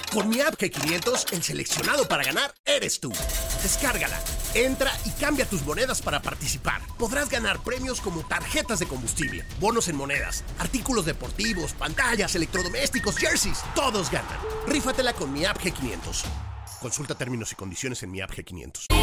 Con mi app G500, el seleccionado para ganar eres tú. Descárgala, entra y cambia tus monedas para participar. Podrás ganar premios como tarjetas de combustible, bonos en monedas, artículos deportivos, pantallas, electrodomésticos, jerseys. Todos ganan. Rífatela con mi app G500. Consulta términos y condiciones en mi app G500.